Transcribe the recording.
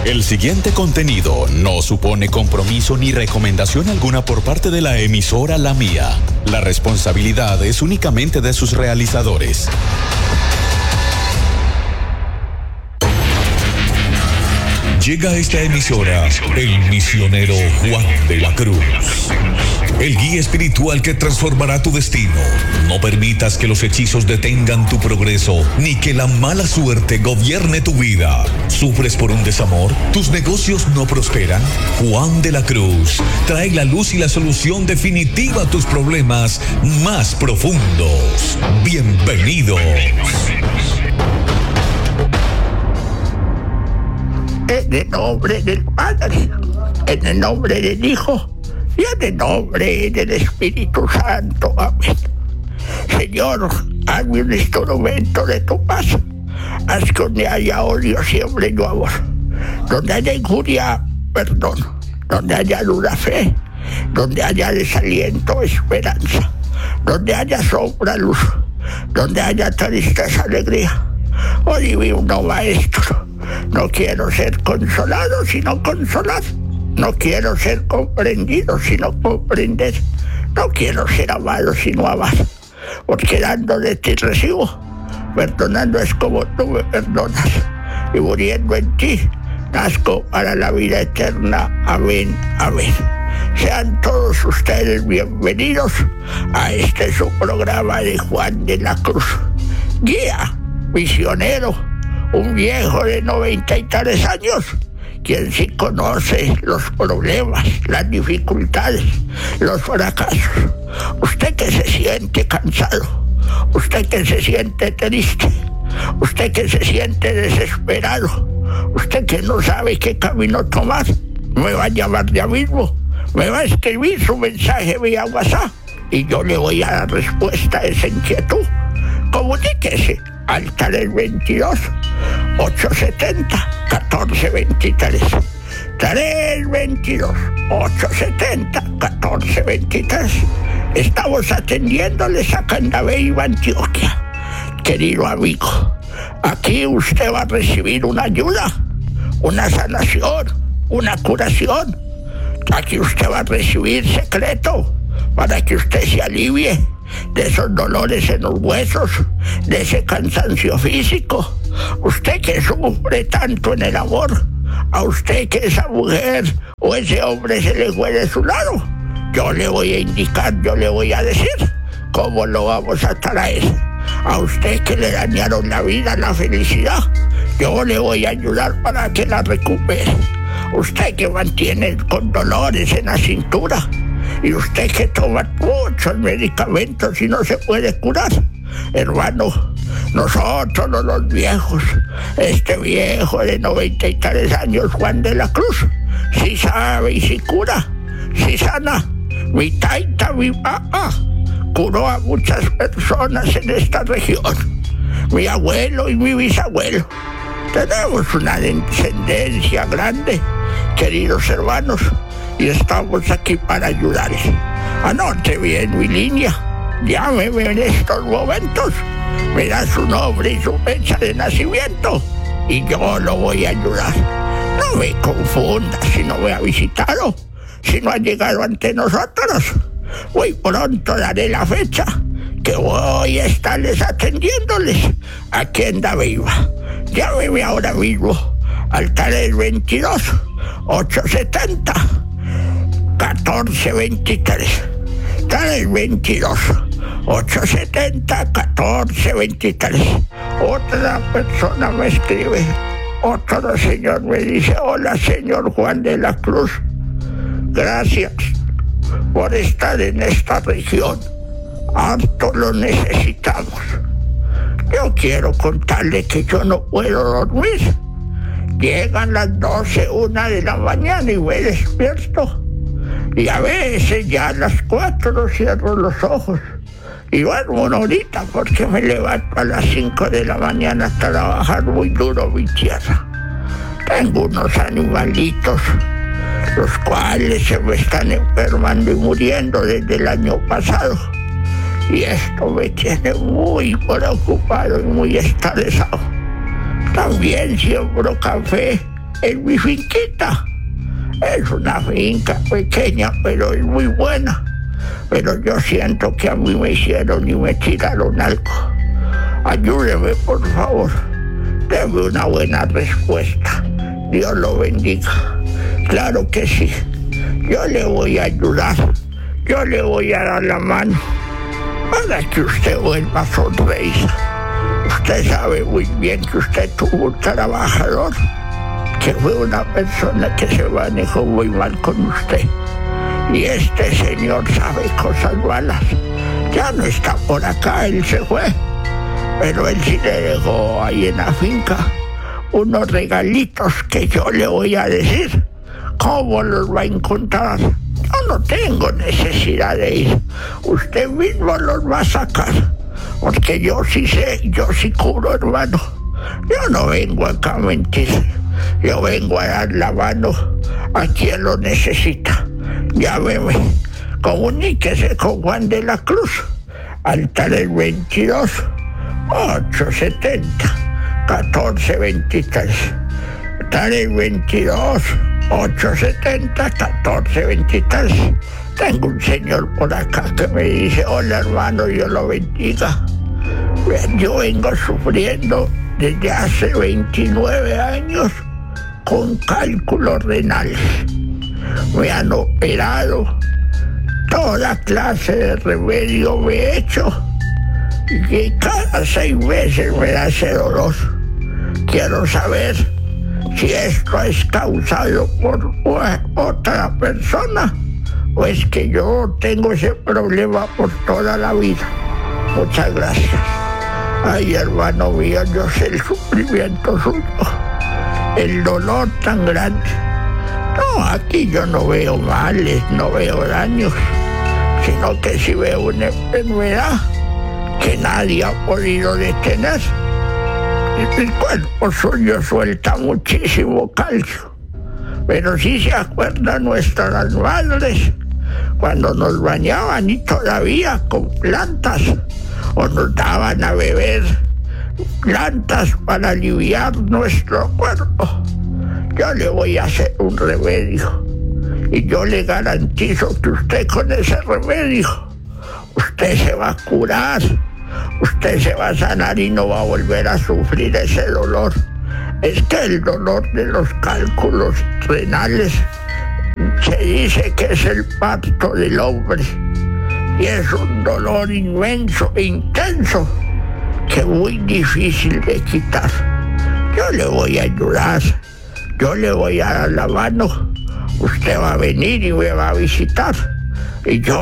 El siguiente contenido no supone compromiso ni recomendación alguna por parte de la emisora La Mía. La responsabilidad es únicamente de sus realizadores. Llega a esta emisora el misionero Juan de la Cruz, el guía espiritual que transformará tu destino. No permitas que los hechizos detengan tu progreso, ni que la mala suerte gobierne tu vida. ¿Sufres por un desamor? ¿Tus negocios no prosperan? Juan de la Cruz trae la luz y la solución definitiva a tus problemas más profundos. Bienvenidos. En el nombre del Padre, en el nombre del Hijo y en el nombre del Espíritu Santo. Amén. Señor, hazme un instrumento de tu paz. Haz que donde haya odio siempre yo amor. Donde haya injuria, perdón. Donde haya duda, fe. Donde haya desaliento, esperanza. Donde haya sombra, luz. Donde haya tristeza, alegría. Oh divino Maestro, no quiero ser consolado, sino consolar. No quiero ser comprendido, sino comprender. No quiero ser amado, sino amar. Porque dando de ti recibo. Perdonando es como tú me perdonas. Y muriendo en ti, nazco para la vida eterna. Amén, amén. Sean todos ustedes bienvenidos a este su programa de Juan de la Cruz. Guía, misionero, un viejo de 93 años, quien sí conoce los problemas, las dificultades, los fracasos. Usted que se siente cansado, usted que se siente triste, usted que se siente desesperado, usted que no sabe qué camino tomar, me va a llamar ya mismo, me va a escribir su mensaje vía WhatsApp y yo le voy a dar respuesta a esa inquietud. Comuníquese al 322 870 1423. 322 870 1423. Estamos atendiéndoles a Candabeiba, Antioquia. Querido amigo, aquí usted va a recibir una ayuda, una sanación, una curación. Aquí usted va a recibir secreto para que usted se alivie de esos dolores en los huesos, de ese cansancio físico. Usted que sufre tanto en el amor, a usted que esa mujer o ese hombre se le fue de su lado, yo le voy a indicar, yo le voy a decir cómo lo vamos a traer. A usted que le dañaron la vida, la felicidad, yo le voy a ayudar para que la recupere. Usted que mantiene con dolores en la cintura, y usted que toma muchos medicamentos y no se puede curar, hermano, nosotros los viejos, este viejo de 93 años, Juan de la Cruz, sí sabe y sí cura, sí sana. Mi taita, mi papá, curó a muchas personas en esta región. Mi abuelo y mi bisabuelo. Tenemos una descendencia grande, queridos hermanos, y estamos aquí para ayudarles. Anote bien mi línea, llámeme en estos momentos, me da su nombre y su fecha de nacimiento y yo lo voy a ayudar. No me confunda si no me ha visitado, si no ha llegado ante nosotros. Muy pronto daré la fecha que voy a estarles atendiéndoles aquí en Dabeiba. Llámeme ahora mismo al 322 870 1423. 322 870 1423. Otra persona me escribe, otro señor me dice: hola, señor Juan de la Cruz, gracias por estar en esta región, harto lo necesitamos. Yo quiero contarle que yo no puedo dormir. Llegan las 12, 1 de la mañana y me despierto. Y a veces ya a las 4 cierro los ojos y duermo una horita porque me levanto a las 5 de la mañana a trabajar muy duro mi tierra. Tengo unos animalitos, los cuales se me están enfermando y muriendo desde el año pasado. Y esto me tiene muy preocupado y muy estresado. También siembro café en mi finquita. Es una finca pequeña, pero es muy buena. Pero yo siento que a mí me hicieron y me tiraron algo. Ayúdeme, por favor. Deme una buena respuesta. Dios lo bendiga. Claro que sí. Yo le voy a ayudar. Yo le voy a dar la mano para que usted vuelva a sonreír. Usted sabe muy bien que usted tuvo un trabajador que fue una persona que se manejó muy mal con usted. Y este señor sabe cosas malas. Ya no está por acá, él se fue. Pero él sí le dejó ahí en la finca unos regalitos que yo le voy a decir cómo los va a encontrar. Yo no tengo necesidad de ir. Usted mismo los va a sacar. Porque yo sí sé, yo sí cubro, hermano. Yo no vengo acá a mentir. Yo vengo a dar la mano a quien lo necesita. Llámeme, comuníquese con Juan de la Cruz al 322 870 1423. 322 870 1423. Tengo un señor por acá que me dice: hola, hermano, Dios lo bendiga. Yo vengo sufriendo desde hace 29 años con cálculos renales. Me han operado, toda clase de remedio me he hecho, y cada 6 meses me da ese dolor. Quiero saber si esto es causado por otra persona o es que yo tengo ese problema por toda la vida. Muchas gracias. Ay, hermano mío, yo sé el sufrimiento suyo, el dolor tan grande. No, aquí yo no veo males, no veo daños, sino que sí veo una enfermedad que nadie ha podido detener. El cuerpo suyo suelta muchísimo calcio. Pero sí se acuerdan nuestras madres cuando nos bañaban y todavía con plantas, o nos daban a beber plantas para aliviar nuestro cuerpo. Yo le voy a hacer un remedio y yo le garantizo que usted con ese remedio, usted se va a curar, usted se va a sanar y no va a volver a sufrir ese dolor. Es que el dolor de los cálculos renales se dice que es el parto del hombre y es un dolor inmenso e intenso que es muy difícil de quitar. Yo le voy a ayudar, yo le voy a dar la mano, usted va a venir y me va a visitar y yo